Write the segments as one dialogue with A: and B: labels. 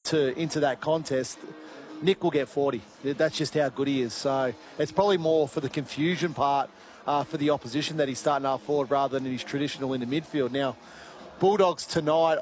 A: into that contest, Nick will get 40. That's just how good he is. So it's probably more for the confusion part for the opposition that he's starting up forward rather than his traditional in the midfield. Now, Bulldogs tonight,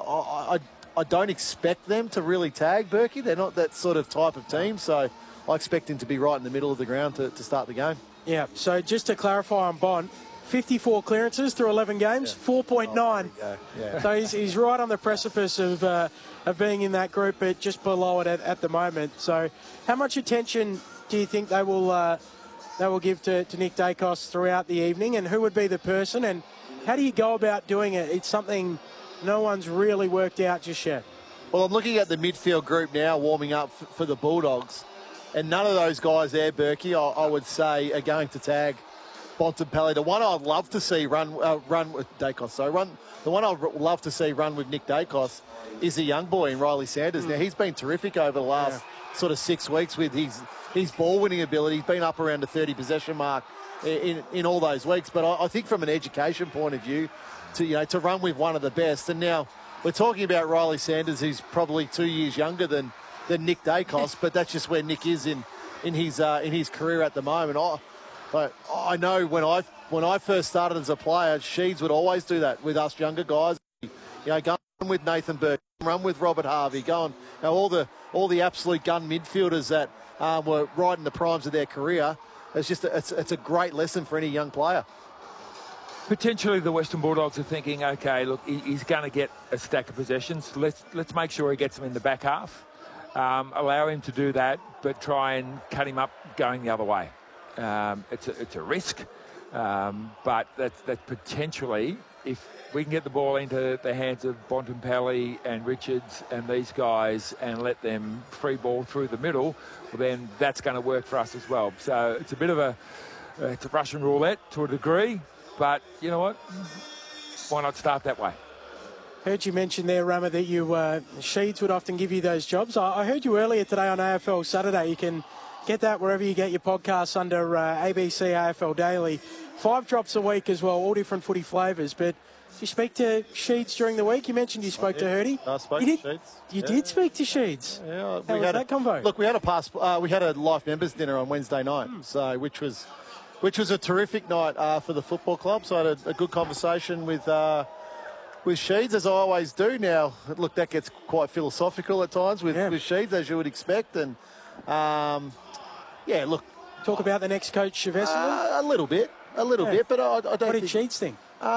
A: I don't expect them to really tag Berkey. They're not that sort of type of team. So I expect him to be right in the middle of the ground to start the game.
B: Yeah, so just to clarify on Bond, 54 clearances through 11 games, 4.9.
A: Yeah.
B: So he's right on the precipice of being in that group, but just below it at the moment. So how much attention do you think they will give to Nick Daicos throughout the evening, and who would be the person, and how do you go about doing it? It's something no one's really worked out just yet.
A: Well, I'm looking at the midfield group now warming up for the Bulldogs, and none of those guys there, Berkey, I would say, are going to tag Bontempelli. The one I'd love to see run with Daicos. The one I'd love to see run with Nick Daicos is a young boy in Riley Sanders. Now, he's been terrific over the last sort of 6 weeks with his ball-winning ability. He's been up around the 30 possession mark in all those weeks. But I think from an education point of view, to run with one of the best. And now we're talking about Riley Sanders, who's probably 2 years younger than Nick Daicos, but that's just where Nick is in his career at the moment. But I know when I first started as a player, Sheeds would always do that with us younger guys. Go on with Nathan Burke, run with Robert Harvey, go on. All the absolute gun midfielders that were right in the primes of their career. It's a great lesson for any young player.
C: Potentially the Western Bulldogs are thinking, okay, look, he's going to get a stack of possessions. Let's make sure he gets them in the back half. Allow him to do that, but try and cut him up going the other way. It's a risk, but that's potentially, if we can get the ball into the hands of Bontempelli and Richards and these guys and let them free ball through the middle, well, then that's going to work for us as well. So it's a bit of it's a Russian roulette to a degree, but you know what? Why not start that way?
B: Heard you mention there, Rama, that Sheeds would often give you those jobs. I heard you earlier today on AFL Saturday. You can get that wherever you get your podcasts under ABC AFL Daily. 5 drops a week as well, all different footy flavours. But did you speak to Sheeds during the week? You mentioned you spoke to Hurdy.
A: I spoke to Sheeds.
B: You did speak to Sheeds?
A: Yeah.
B: How was that convo?
A: Look, we had a Life members dinner on Wednesday night, which was a terrific night for the football club. So I had a good conversation with Sheeds, as I always do. Now, look, that gets quite philosophical at times with Sheeds, as you would expect. And, look.
B: Talk about the next coach of Essendon?
A: A little bit, but I don't
B: What did Sheeds think?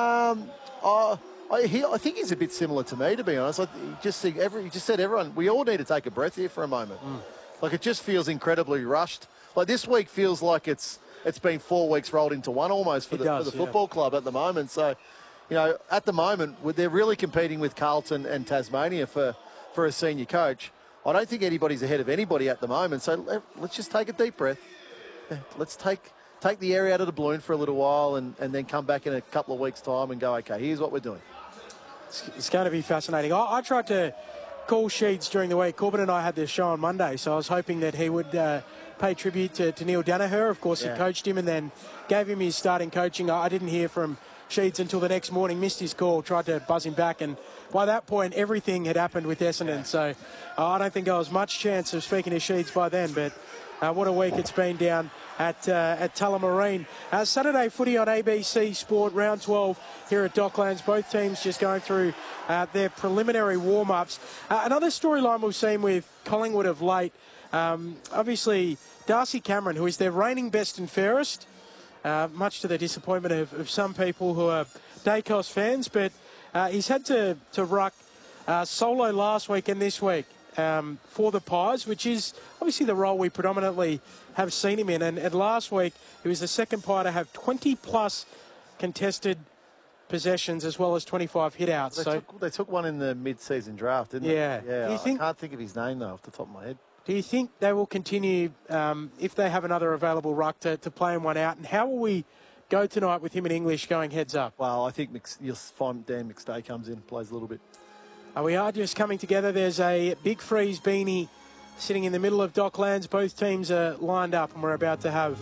A: I think he's a bit similar to me, to be honest. He just said everyone, we all need to take a breath here for a moment. Like, it just feels incredibly rushed. Like, this week feels like it's been 4 weeks rolled into one almost for the football club at the moment. So, at the moment, they're really competing with Carlton and Tasmania for a senior coach. I don't think anybody's ahead of anybody at the moment. So let's just take a deep breath. Let's take the air out of the balloon for a little while and then come back in a couple of weeks' time and go, okay, here's what we're doing.
B: It's going to be fascinating. I tried to call Sheeds during the week. Corbin and I had this show on Monday, so I was hoping that he would pay tribute to Neil Danaher. Of course, he coached him and then gave him his starting coaching. I didn't hear from Sheeds until the next morning, missed his call, tried to buzz him back, and by that point, everything had happened with Essendon. So I don't think I was much chance of speaking to Sheeds by then, but what a week it's been down at Tullamarine. Saturday footy on ABC Sport, round 12 here at Docklands. Both teams just going through their preliminary warm-ups. Another storyline we've seen with Collingwood of late, obviously Darcy Cameron, who is their reigning best and fairest, much to the disappointment of some people who are Daicos fans, but he's had to ruck solo last week and this week for the Pies, which is obviously the role we predominantly have seen him in. And last week, he was the second Pie to have 20-plus contested possessions as well as 25 hit-outs.
A: They took one in the mid-season draft, didn't they? Yeah. I can't think of his name, though, off the top of my head.
B: Do you think they will continue, if they have another available ruck, to play him one out? And how will we go tonight with him in English going heads up?
A: Well, I think you'll find Dan McStay comes in, plays a little bit.
B: We are just coming together. There's a Big Freeze beanie sitting in the middle of Docklands. Both teams are lined up, and we're about to have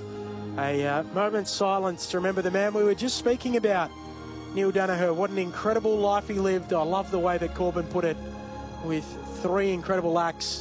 B: a moment's silence to remember the man we were just speaking about, Neil Danaher. What an incredible life he lived. I love the way that Corbin put it, with 3 incredible acts